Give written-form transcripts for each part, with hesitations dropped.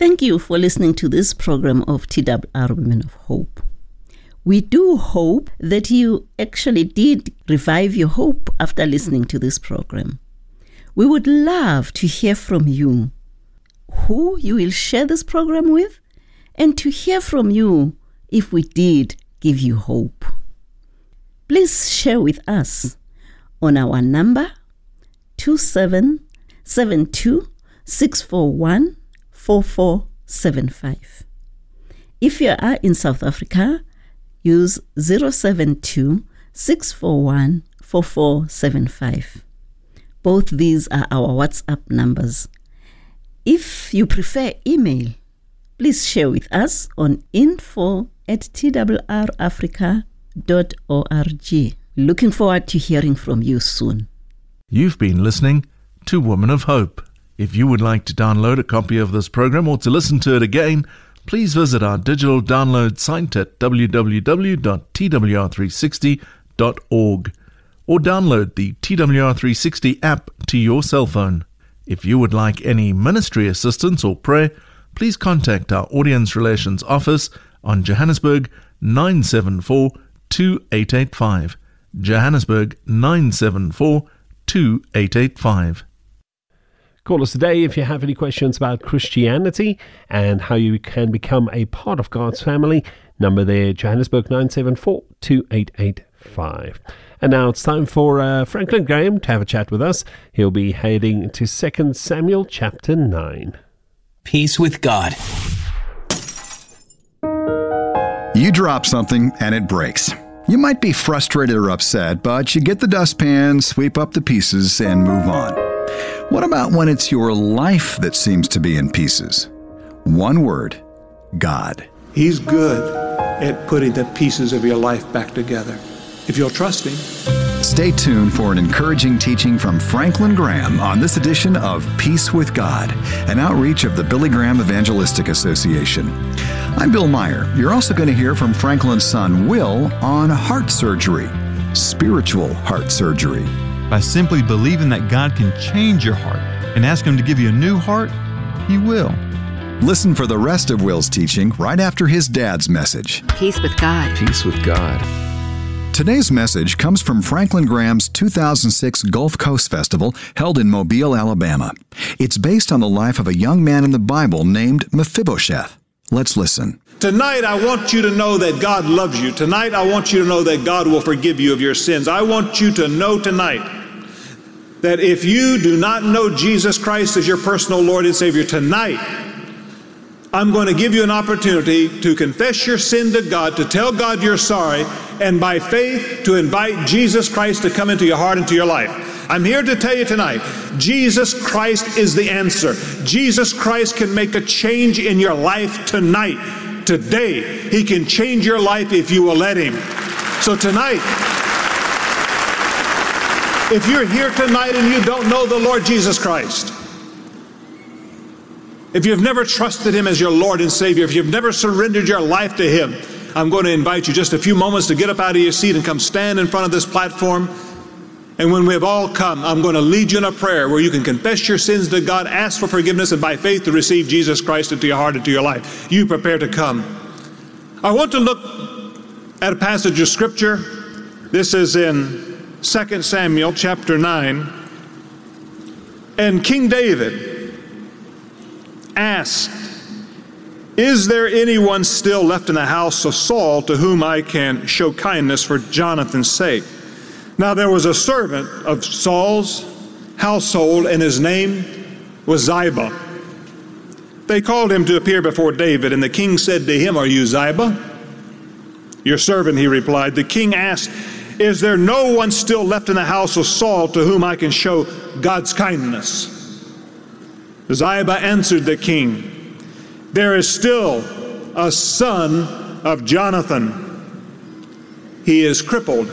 Thank you for listening to this program of TWR Women of Hope. We do hope that you actually did revive your hope after listening to this program. We would love to hear from you, who you will share this program with, and to hear from you if we did give you hope. Please share with us on our number 2772-641-4475. If you are in South Africa, use 072-641-4475. Both these are our WhatsApp numbers. If you prefer email, please share with us on info@twrafrica.org. Looking forward to hearing from you soon. You've been listening to Women of Hope. If you would like to download a copy of this program or to listen to it again, please visit our digital download site at www.twr360.org or download the TWR360 app to your cell phone. If you would like any ministry assistance or prayer, please contact our Audience Relations Office on Johannesburg 974-2885. Johannesburg 974-2885. Call us today if you have any questions about Christianity and how you can become a part of God's family. Number there, Johannesburg 974-2885. And now it's time for Franklin Graham to have a chat with us. He'll be heading to 2 Samuel chapter 9. Peace with God. You drop something and it breaks. You might be frustrated or upset, but you get the dustpan, sweep up the pieces, and move on. What about when it's your life that seems to be in pieces? One word: God. He's good at putting the pieces of your life back together, if you'll trust Him. Stay tuned for an encouraging teaching from Franklin Graham on this edition of Peace with God, an outreach of the Billy Graham Evangelistic Association. I'm Bill Meyer. You're also going to hear from Franklin's son, Will, on heart surgery, spiritual heart surgery. By simply believing that God can change your heart and ask Him to give you a new heart, He will. Listen for the rest of Will's teaching right after his dad's message. Peace with God. Peace with God. Today's message comes from Franklin Graham's 2006 Gulf Coast Festival held in Mobile, Alabama. It's based on the life of a young man in the Bible named Mephibosheth. Let's listen. Tonight, I want you to know that God loves you. Tonight, I want you to know that God will forgive you of your sins. I want you to know tonight that if you do not know Jesus Christ as your personal Lord and Savior tonight, I'm going to give you an opportunity to confess your sin to God, to tell God you're sorry, and by faith to invite Jesus Christ to come into your heart and to your life. I'm here to tell you tonight, Jesus Christ is the answer. Jesus Christ can make a change in your life tonight. Today, He can change your life if you will let Him. So tonight, if you're here tonight and you don't know the Lord Jesus Christ, if you've never trusted Him as your Lord and Savior, if you've never surrendered your life to Him, I'm going to invite you just a few moments to get up out of your seat and come stand in front of this platform. And when we've all come, I'm going to lead you in a prayer where you can confess your sins to God, ask for forgiveness, and by faith to receive Jesus Christ into your heart, into your life. You prepare to come. I want to look at a passage of Scripture. This is in 2 Samuel chapter 9. And King David asked, "Is there anyone still left in the house of Saul to whom I can show kindness for Jonathan's sake?" Now there was a servant of Saul's household, and his name was Ziba. They called him to appear before David, and the king said to him, "Are you Ziba?" "Your servant," he replied. The king asked, "Is there no one still left in the house of Saul to whom I can show God's kindness?" Ziba answered the king, "There is still a son of Jonathan. He is crippled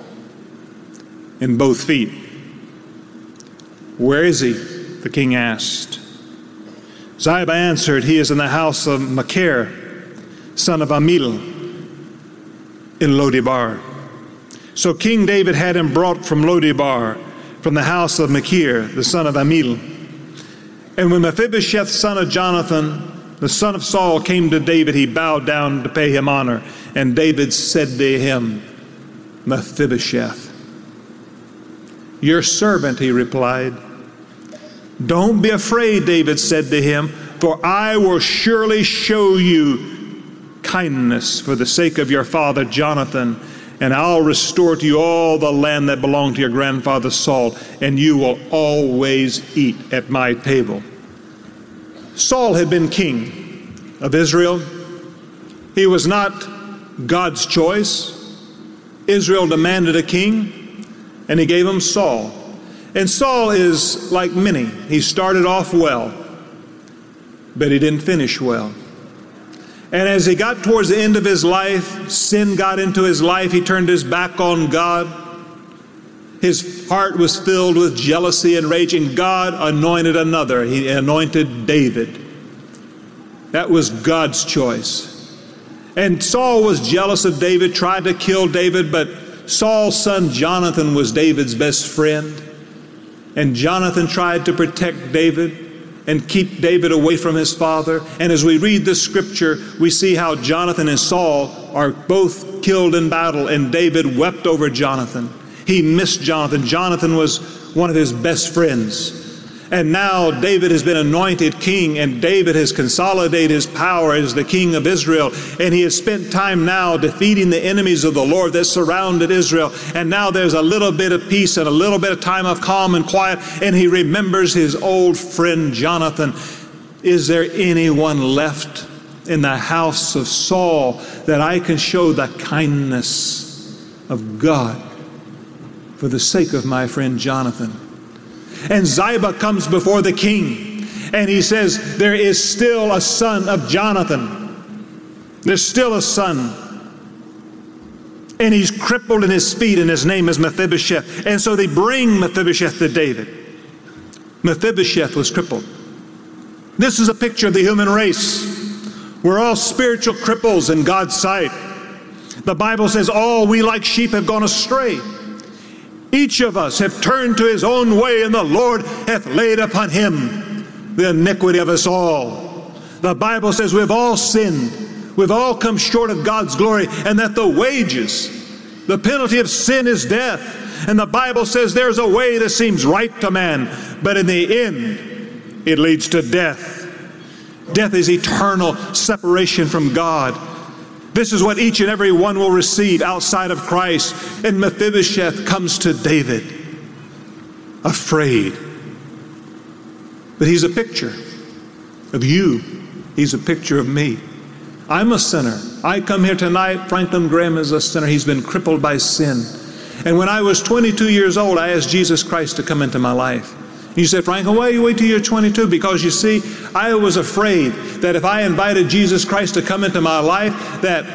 in both feet." "Where is he?" the king asked. Ziba answered, "He is in the house of Machir, son of Ammiel, in Lodebar." So King David had him brought from Lodebar, from the house of Machir, the son of Ammiel. And when Mephibosheth, son of Jonathan, the son of Saul, came to David, he bowed down to pay him honor. And David said to him, Mephibosheth. Your servant, he replied. Don't be afraid, David said to him, for I will surely show you kindness for the sake of your father Jonathan, and I'll restore to you all the land that belonged to your grandfather Saul, and you will always eat at my table. Saul had been king of Israel. He was not God's choice. Israel demanded a king, and he gave him Saul. And Saul is like many. He started off well, but he didn't finish well. And as he got towards the end of his life, sin got into his life. He turned his back on God. His heart was filled with jealousy and rage, and God anointed another. He anointed David. That was God's choice. And Saul was jealous of David, tried to kill David, but Saul's son Jonathan was David's best friend. And Jonathan tried to protect David and keep David away from his father. And as we read this scripture, we see how Jonathan and Saul are both killed in battle, and David wept over Jonathan. He missed Jonathan. Jonathan was one of his best friends. And now David has been anointed king, and David has consolidated his power as the king of Israel. And he has spent time now defeating the enemies of the Lord that surrounded Israel. And now there's a little bit of peace and a little bit of time of calm and quiet. And he remembers his old friend Jonathan. Is there anyone left in the house of Saul that I can show the kindness of God for the sake of my friend Jonathan? And Ziba comes before the king, and he says, there is still a son of Jonathan. There's still a son. And he's crippled in his feet, and his name is Mephibosheth. And so they bring Mephibosheth to David. Mephibosheth was crippled. This is a picture of the human race. We're all spiritual cripples in God's sight. The Bible says, all we like sheep have gone astray. Each of us have turned to his own way, and the Lord hath laid upon him the iniquity of us all. The Bible says we've all sinned. We've all come short of God's glory, and that the wages, the penalty of sin is death. And the Bible says there's a way that seems right to man, but in the end, it leads to death. Death is eternal separation from God. This is what each and every one will receive outside of Christ. And Mephibosheth comes to David, afraid. But he's a picture of you. He's a picture of me. I'm a sinner. I come here tonight. Franklin Graham is a sinner. He's been crippled by sin. And when I was 22 years old, I asked Jesus Christ to come into my life. You said, Franklin, why you wait till you're 22? Because you see, I was afraid that if I invited Jesus Christ to come into my life, that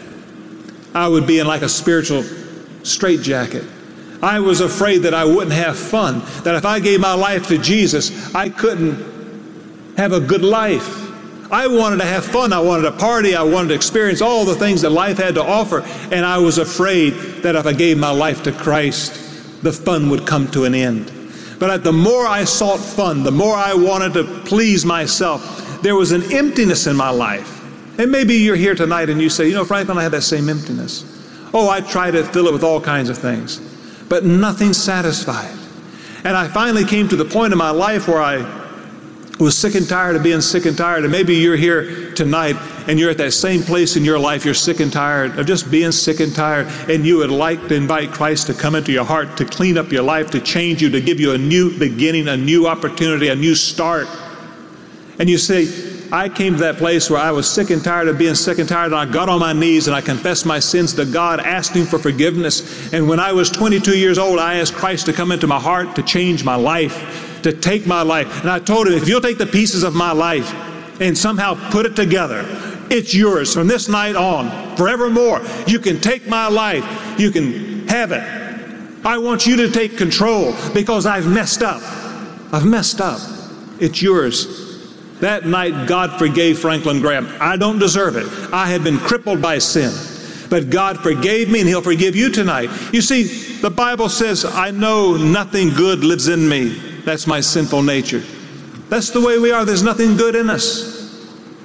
I would be in like a spiritual straitjacket. I was afraid that I wouldn't have fun, that if I gave my life to Jesus, I couldn't have a good life. I wanted to have fun. I wanted to party. I wanted to experience all the things that life had to offer. And I was afraid that if I gave my life to Christ, the fun would come to an end. But the more I sought fun, the more I wanted to please myself, there was an emptiness in my life. And maybe you're here tonight and you say, you know, Franklin, I had that same emptiness. Oh, I tried to fill it with all kinds of things, but nothing satisfied. And I finally came to the point in my life where I was sick and tired of being sick and tired. And maybe you're here tonight and you're at that same place in your life. You're sick and tired of just being sick and tired. And you would like to invite Christ to come into your heart, to clean up your life, to change you, to give you a new beginning, a new opportunity, a new start. And you say, I came to that place where I was sick and tired of being sick and tired, and I got on my knees and I confessed my sins to God, asking for forgiveness. And when I was 22 years old, I asked Christ to come into my heart, to change my life, to take my life. And I told him, if you'll take the pieces of my life and somehow put it together, it's yours from this night on, forevermore. You can take my life. You can have it. I want you to take control because I've messed up. I've messed up. It's yours. That night, God forgave Franklin Graham. I don't deserve it. I had been crippled by sin. But God forgave me, and He'll forgive you tonight. You see, the Bible says, I know nothing good lives in me. That's my sinful nature. That's the way we are. There's nothing good in us.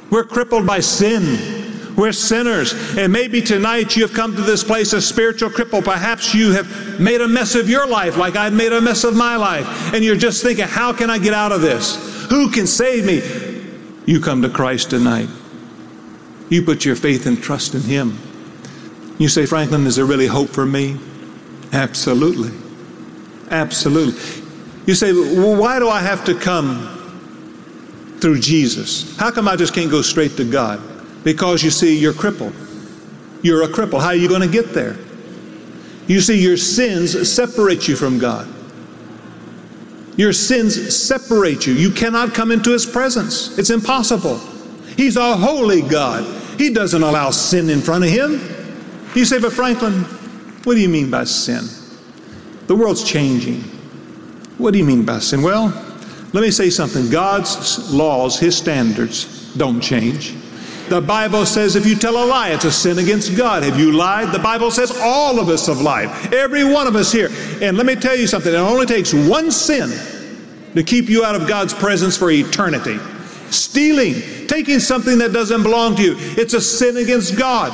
We're crippled by sin. We're sinners. And maybe tonight you have come to this place a spiritual cripple. Perhaps you have made a mess of your life like I'd made a mess of my life. And you're just thinking, how can I get out of this? Who can save me? You come to Christ tonight. You put your faith and trust in Him. You say, Franklin, is there really hope for me? Absolutely. Absolutely. You say, well, why do I have to come through Jesus? How come I just can't go straight to God? Because you see, you're crippled. You're a cripple. How are you going to get there? You see, your sins separate you from God. Your sins separate you. You cannot come into His presence. It's impossible. He's a holy God. He doesn't allow sin in front of Him. You say, but Franklin, what do you mean by sin? The world's changing. What do you mean by sin? Well, let me say something. God's laws, His standards don't change. The Bible says if you tell a lie, it's a sin against God. Have you lied? The Bible says all of us have lied. Every one of us here. And let me tell you something. It only takes one sin to keep you out of God's presence for eternity. Stealing, taking something that doesn't belong to you. It's a sin against God.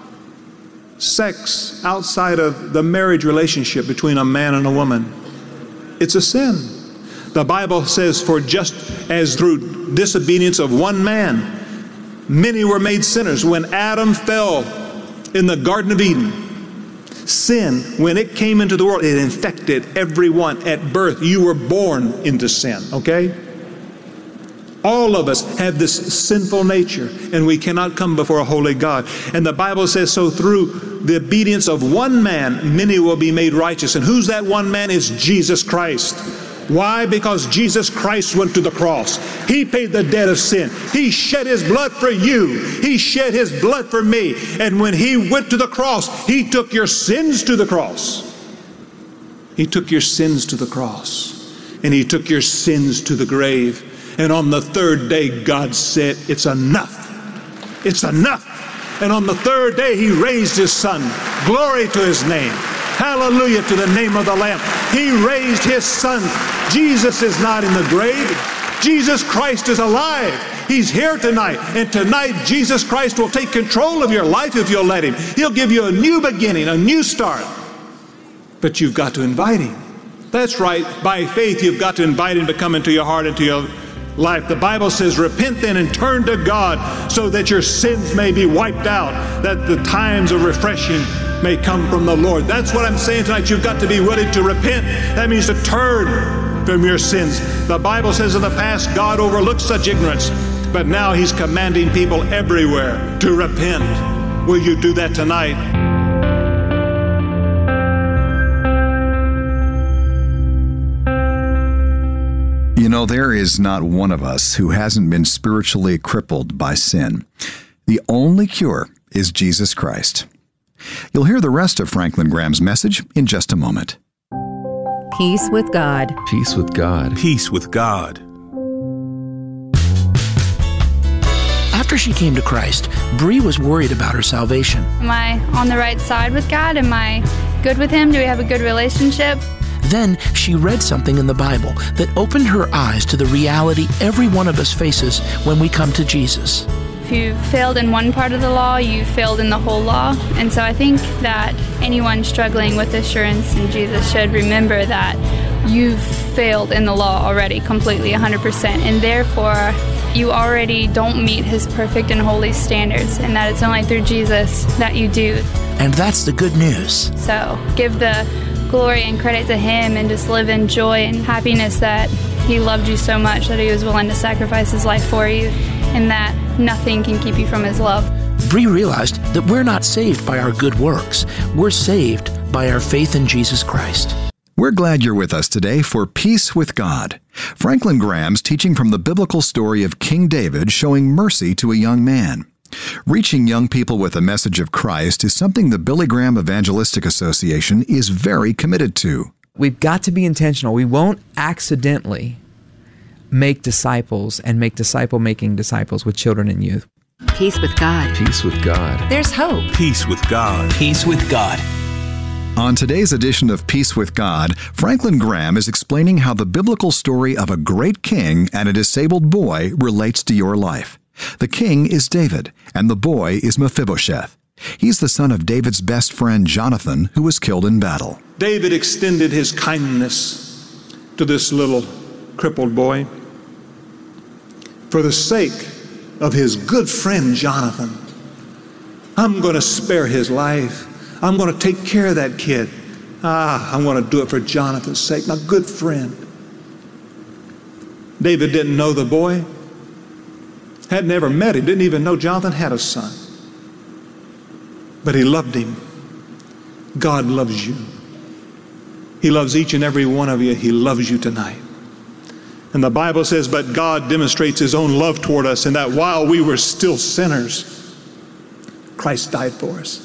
Sex outside of the marriage relationship between a man and a woman. It's a sin. The Bible says, for just as through disobedience of one man, many were made sinners. When Adam fell in the Garden of Eden, sin, when it came into the world, it infected everyone at birth. You were born into sin, okay? All of us have this sinful nature, and we cannot come before a holy God. And the Bible says, so through the obedience of one man, many will be made righteous. And who's that one man? Is Jesus Christ. Why? Because Jesus Christ went to the cross. He paid the debt of sin. He shed His blood for you. He shed His blood for me. And when He went to the cross, He took your sins to the cross. He took your sins to the cross. And He took your sins to the grave. And on the third day, God said, it's enough. It's enough. And on the third day, He raised His Son. Glory to His name. Hallelujah to the name of the Lamb. He raised His Son. Jesus is not in the grave. Jesus Christ is alive. He's here tonight. And tonight, Jesus Christ will take control of your life if you'll let Him. He'll give you a new beginning, a new start. But you've got to invite Him. That's right. By faith, you've got to invite Him to come into your heart, into your life. The Bible says, repent then and turn to God so that your sins may be wiped out, that the times of refreshing may come from the Lord. That's what I'm saying tonight. You've got to be willing to repent. That means to turn from your sins. The Bible says in the past, God overlooked such ignorance, but now He's commanding people everywhere to repent. Will you do that tonight? You know, there is not one of us who hasn't been spiritually crippled by sin. The only cure is Jesus Christ. You'll hear the rest of Franklin Graham's message in just a moment. Peace with God. Peace with God. Peace with God. After she came to Christ, Bree was worried about her salvation. Am I on the right side with God? Am I good with Him? Do we have a good relationship? Then she read something in the Bible that opened her eyes to the reality every one of us faces when we come to Jesus. If you failed in one part of the law, you failed in the whole law. And so I think that anyone struggling with assurance in Jesus should remember that you've failed in the law already completely, 100%. And therefore, you already don't meet His perfect and holy standards, and that it's only through Jesus that you do. And that's the good news. So give the glory and credit to Him and just live in joy and happiness that He loved you so much that He was willing to sacrifice His life for you, and that nothing can keep you from His love. Bree realized that we're not saved by our good works. We're saved by our faith in Jesus Christ. We're glad you're with us today for Peace with God. Franklin Graham's teaching from the biblical story of King David showing mercy to a young man. Reaching young people with a message of Christ is something the Billy Graham Evangelistic Association is very committed to. We've got to be intentional. We won't accidentally make disciples and make disciple-making disciples with children and youth. Peace with God. Peace with God. There's hope. Peace with God. Peace with God. On today's edition of Peace with God, Franklin Graham is explaining how the biblical story of a great king and a disabled boy relates to your life. The king is David, and the boy is Mephibosheth. He's the son of David's best friend Jonathan, who was killed in battle. David extended his kindness to this little crippled boy for the sake of his good friend Jonathan. I'm going to spare his life. I'm going to take care of that kid. I'm going to do it for Jonathan's sake, my good friend. David didn't know the boy, had never met him, didn't even know Jonathan had a son. But he loved him. God loves you. He loves each and every one of you. He loves you tonight. And the Bible says, but God demonstrates his own love toward us in that while we were still sinners, Christ died for us.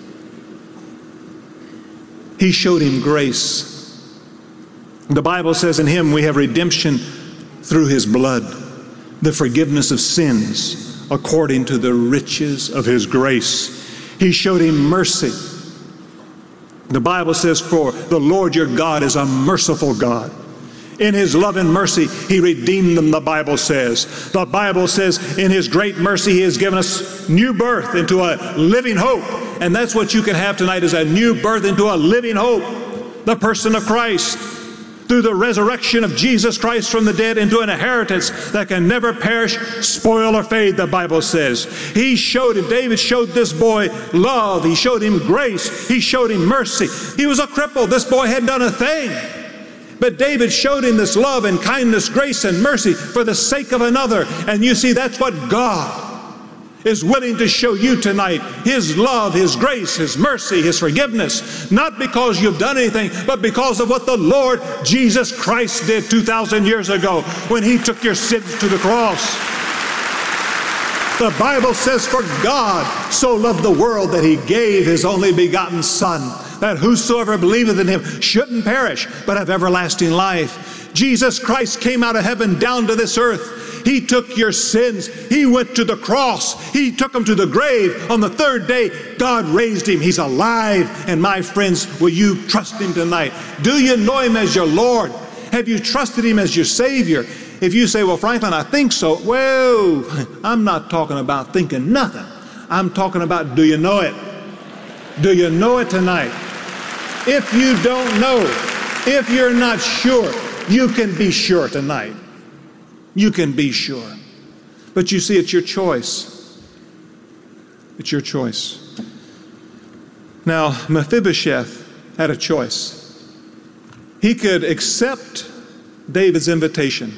He showed him grace. The Bible says in him we have redemption through his blood, the forgiveness of sins according to the riches of his grace. He showed him mercy. The Bible says, for the Lord your God is a merciful God. In his love and mercy, he redeemed them, the Bible says. The Bible says, in his great mercy, he has given us new birth into a living hope. And that's what you can have tonight, is a new birth into a living hope. The person of Christ. Through the resurrection of Jesus Christ from the dead into an inheritance that can never perish, spoil, or fade, the Bible says. David showed this boy love. He showed him grace. He showed him mercy. He was a cripple. This boy hadn't done a thing. But David showed him this love and kindness, grace and mercy for the sake of another. And you see, that's what God is willing to show you tonight. His love, his grace, his mercy, his forgiveness. Not because you've done anything, but because of what the Lord Jesus Christ did 2,000 years ago when he took your sins to the cross. The Bible says, for God so loved the world that he gave his only begotten Son, that whosoever believeth in him shouldn't perish, but have everlasting life. Jesus Christ came out of heaven down to this earth. He took your sins. He went to the cross. He took them to the grave. On the third day, God raised him. He's alive. And my friends, will you trust him tonight? Do you know him as your Lord? Have you trusted him as your Savior? If you say, well, Franklin, I think so. Well, I'm not talking about thinking nothing. I'm talking about, do you know it? Do you know it tonight? If you don't know, if you're not sure, you can be sure tonight. You can be sure. But you see, it's your choice. It's your choice. Now, Mephibosheth had a choice. He could accept David's invitation,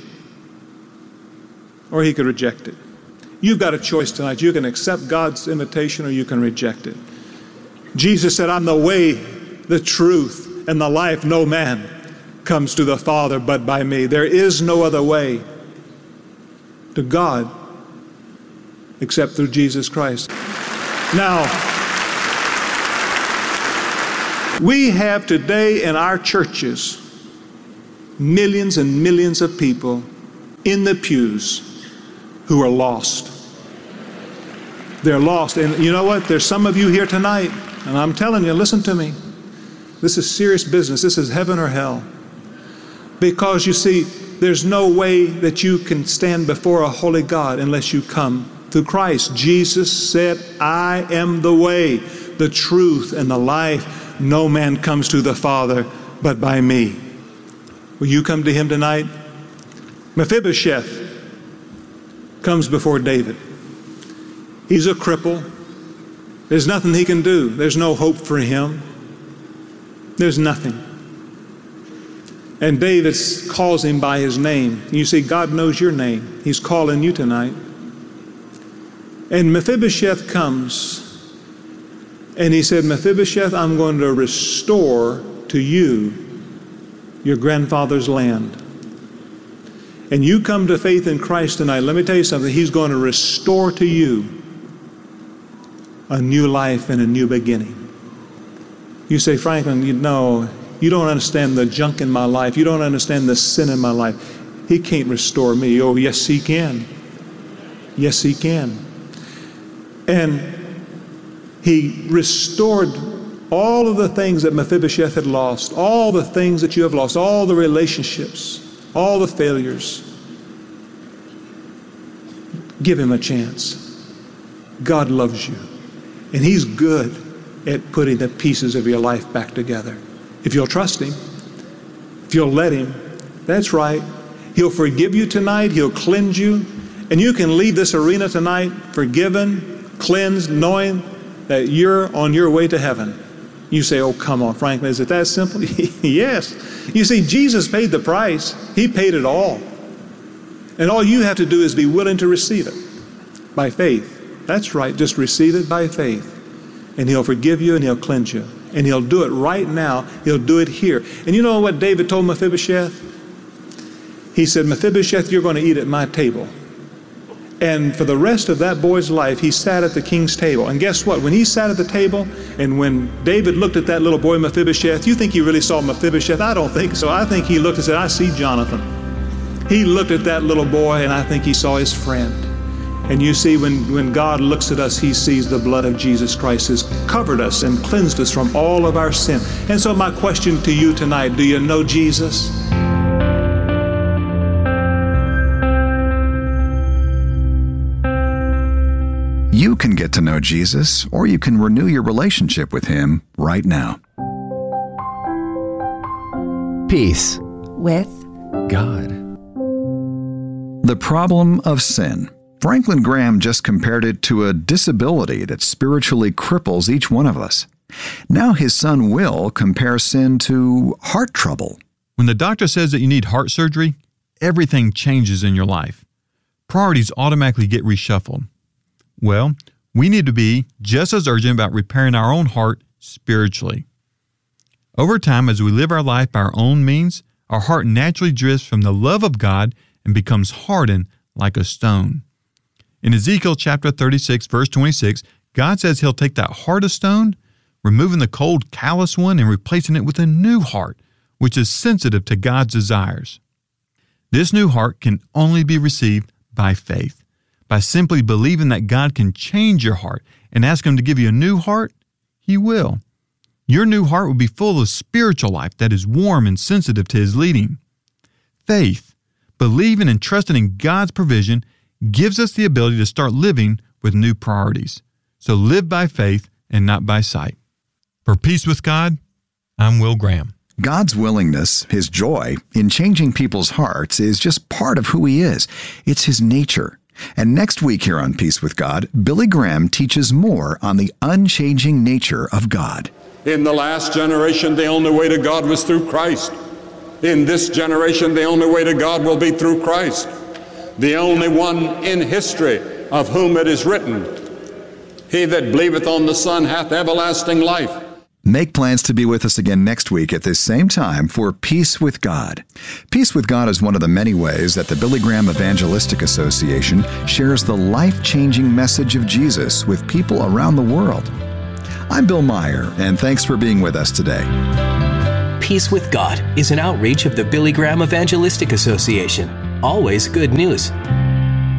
or he could reject it. You've got a choice tonight. You can accept God's invitation, or you can reject it. Jesus said, I'm the way, the truth, and the life. No man comes to the Father but by me. There is no other way to God except through Jesus Christ. Now, we have today in our churches millions and millions of people in the pews who are lost. They're lost. And you know what? There's some of you here tonight, and I'm telling you, listen to me. This is serious business. This is heaven or hell. Because you see, there's no way that you can stand before a holy God unless you come through Christ. Jesus said, I am the way, the truth, and the life. No man comes to the Father but by me. Will you come to him tonight? Mephibosheth comes before David. He's a cripple. There's nothing he can do. There's no hope for him. There's nothing. And David calls him by his name. You see, God knows your name. He's calling you tonight. And Mephibosheth comes, and he said, Mephibosheth, I'm going to restore to you your grandfather's land. And you come to faith in Christ tonight. Let me tell you something. He's going to restore to you a new life and a new beginning. You say, Franklin, you don't understand the junk in my life. You don't understand the sin in my life. He can't restore me. Oh, yes, he can. Yes, he can. And he restored all of the things that Mephibosheth had lost, all the things that you have lost, all the relationships, all the failures. Give him a chance. God loves you, and he's good at putting the pieces of your life back together. If you'll trust him, if you'll let him, that's right. He'll forgive you tonight. He'll cleanse you. And you can leave this arena tonight forgiven, cleansed, knowing that you're on your way to heaven. You say, oh, come on, Franklin, is it that simple? Yes. You see, Jesus paid the price. He paid it all. And all you have to do is be willing to receive it by faith. That's right, just receive it by faith. And he'll forgive you and he'll cleanse you. And he'll do it right now. He'll do it here. And you know what David told Mephibosheth? He said, Mephibosheth, you're going to eat at my table. And for the rest of that boy's life, he sat at the king's table. And guess what? When he sat at the table, and when David looked at that little boy Mephibosheth, you think he really saw Mephibosheth? I don't think so. I think he looked and said, I see Jonathan. He looked at that little boy, and I think he saw his friend. And you see, when God looks at us, he sees the blood of Jesus Christ has covered us and cleansed us from all of our sin. And so my question to you tonight, do you know Jesus? You can get to know Jesus, or you can renew your relationship with him right now. Peace with God. The problem of sin. Franklin Graham just compared it to a disability that spiritually cripples each one of us. Now his son Will compares sin to heart trouble. When the doctor says that you need heart surgery, everything changes in your life. Priorities automatically get reshuffled. Well, we need to be just as urgent about repairing our own heart spiritually. Over time, as we live our life by our own means, our heart naturally drifts from the love of God and becomes hardened like a stone. In Ezekiel chapter 36, verse 26, God says he'll take that heart of stone, removing the cold, callous one and replacing it with a new heart, which is sensitive to God's desires. This new heart can only be received by faith. By simply believing that God can change your heart and ask him to give you a new heart, he will. Your new heart will be full of spiritual life that is warm and sensitive to his leading. Faith, believing and trusting in God's provision, gives us the ability to start living with new priorities. So live by faith and not by sight. For Peace with God, I'm Will Graham. God's willingness, his joy, in changing people's hearts is just part of who he is. It's his nature. And next week here on Peace with God, Billy Graham teaches more on the unchanging nature of God. In the last generation, the only way to God was through Christ. In this generation, the only way to God will be through Christ. The only one in history of whom it is written, he that believeth on the Son hath everlasting life. Make plans to be with us again next week at this same time for Peace with God. Peace with God is one of the many ways that the Billy Graham Evangelistic Association shares the life-changing message of Jesus with people around the world. I'm Bill Meyer, and thanks for being with us today. Peace with God is an outreach of the Billy Graham Evangelistic Association. Always good news.